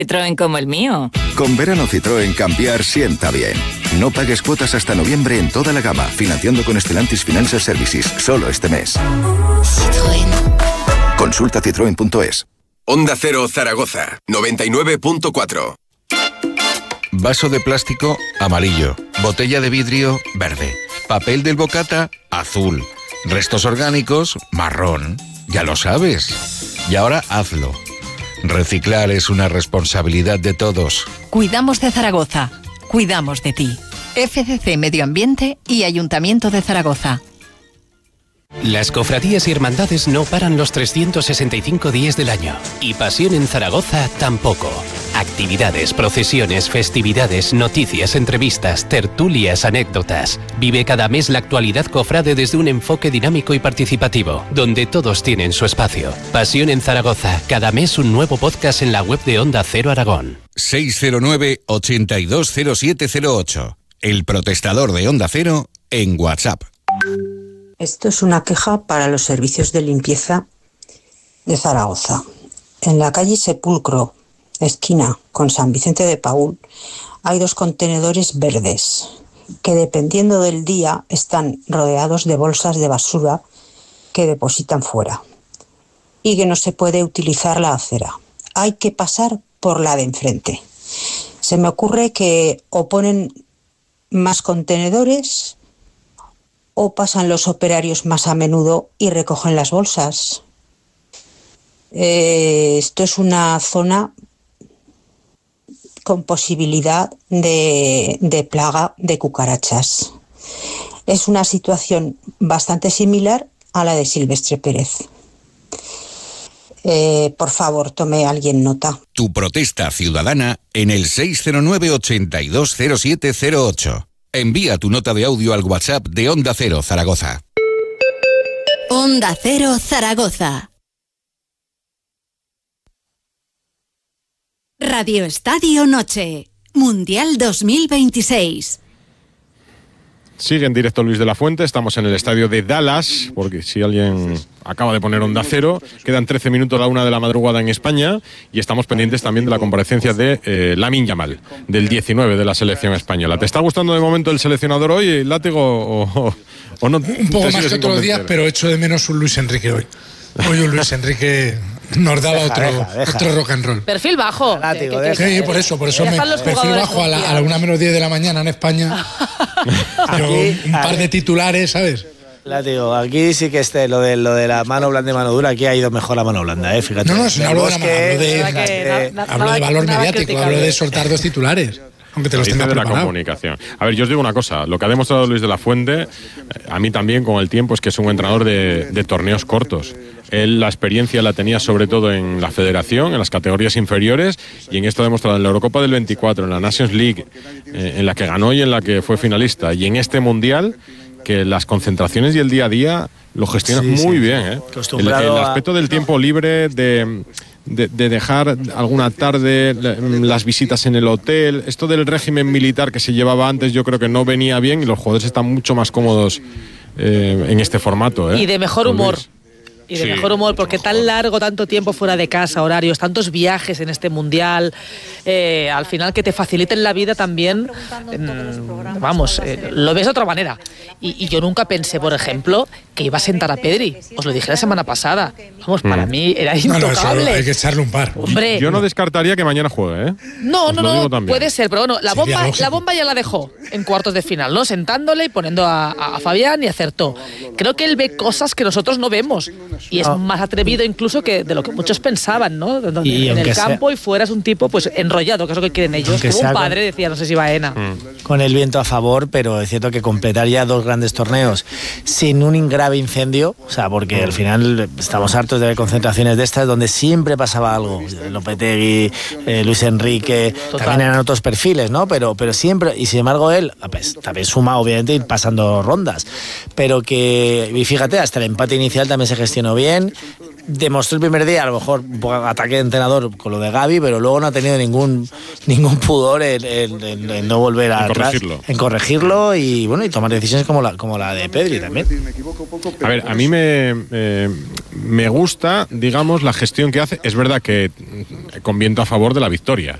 Citroën como el mío. Con verano Citroën cambiar sienta bien. No pagues cuotas hasta noviembre en toda la gama, financiando con Stellantis Financial Services, solo este mes. Citroën. Consulta citroen.es. Onda Cero Zaragoza, 99.4. Vaso de plástico, amarillo. Botella de vidrio, verde. Papel del bocata, azul. Restos orgánicos, marrón. Ya lo sabes. Y ahora hazlo. Reciclar es una responsabilidad de todos. Cuidamos de Zaragoza. Cuidamos de ti. FCC Medio Ambiente y Ayuntamiento de Zaragoza. Las cofradías y hermandades no paran los 365 días del año. Y Pasión en Zaragoza tampoco. Actividades, procesiones, festividades, noticias, entrevistas, tertulias, anécdotas. Vive cada mes la actualidad cofrade desde un enfoque dinámico y participativo, donde todos tienen su espacio. Pasión en Zaragoza. Cada mes un nuevo podcast en la web de Onda Cero Aragón. 609-820708. El protestador de Onda Cero en WhatsApp. Esto es una queja para los servicios de limpieza de Zaragoza. En la calle Sepulcro, esquina con San Vicente de Paúl, hay 2 contenedores verdes que, dependiendo del día, están rodeados de bolsas de basura que depositan fuera y que no se puede utilizar la acera. Hay que pasar por la de enfrente. Se me ocurre que o ponen más contenedores o pasan los operarios más a menudo y recogen las bolsas. Esto es una zona con posibilidad de plaga de cucarachas. Es una situación bastante similar a la de Silvestre Pérez. Por favor, tome alguien nota. Tu protesta ciudadana en el 609-820708. Envía tu nota de audio al WhatsApp de Onda Cero Zaragoza. Onda Cero Zaragoza. Radio Estadio Noche. Mundial 2026. Sigue en directo Luis de la Fuente, estamos en el estadio de Dallas, porque si alguien acaba de poner Onda Cero, quedan 13 minutos a la 1 de la madrugada en España y estamos pendientes también de la comparecencia de Lamine Yamal, del 19 de la selección española. ¿Te está gustando de momento el seleccionador hoy, Látigo, o no? Un poco más que otros los días, pero echo de menos un Luis Enrique hoy. Hoy un Luis Enrique nos daba otro rock and roll. Perfil bajo. Sí, por eso perfil bajo a la 1:10 de la mañana en España. Un par de titulares, ¿sabes? Látigo, aquí sí que lo de la mano blanda y mano dura, aquí ha ido mejor la mano blanda, fíjate. No, si no hablo hablo de valor mediático, hablo de soltar 2 titulares. Aunque te los tenga de la preparado. Comunicación. A ver, yo os digo una cosa, lo que ha demostrado Luis de la Fuente, a mí también con el tiempo, es que es un entrenador de torneos cortos. Él la experiencia la tenía sobre todo en la federación, en las categorías inferiores, y en esto ha demostrado en la Eurocopa del 24, en la Nations League, en la que ganó y en la que fue finalista, y en este Mundial, que las concentraciones y el día a día lo gestionan muy bien. El aspecto del tiempo libre, de dejar alguna tarde las visitas en el hotel, esto del régimen militar que se llevaba antes, yo creo que no venía bien y los jugadores están mucho más cómodos en este formato. Y de mejor humor. Y de mejor humor, porque tan largo, tanto tiempo fuera de casa, horarios, tantos viajes en este Mundial, al final que te faciliten la vida también, lo ves de otra manera. Y yo nunca pensé, por ejemplo, que iba a sentar a Pedri. Os lo dije la semana pasada. Vamos, para mí era intocable. No, hay que echarle un par. Hombre. Yo no descartaría que mañana juegue, No, puede ser, pero bueno, la bomba ya la dejó en cuartos de final, ¿no? Sentándole y poniendo a Fabián y acertó. Creo que él ve cosas que nosotros no vemos. Y es más atrevido incluso que de lo que muchos pensaban, ¿no? Y en el campo y fuera es un tipo pues enrollado, que es lo que quieren ellos. Como un padre, decía, no sé si Baena. Con el viento a favor, pero es cierto que completar ya 2 grandes torneos sin un grave incendio, o sea, porque al final estamos hartos de ver concentraciones de estas donde siempre pasaba algo. Lopetegui, Luis Enrique, también eran otros perfiles, ¿no? Pero siempre, y sin embargo él, pues, también suma obviamente ir pasando rondas, pero que, y fíjate, hasta el empate inicial también se gestionó bien. Demostró el primer día, a lo mejor un poco ataque de entrenador con lo de Gavi, pero luego no ha tenido ningún pudor en no volver atrás, en corregirlo y bueno, y tomar decisiones como la de Pedri también. A ver, a mí me me gusta, digamos, la gestión que hace. Es verdad que con viento a favor de la victoria.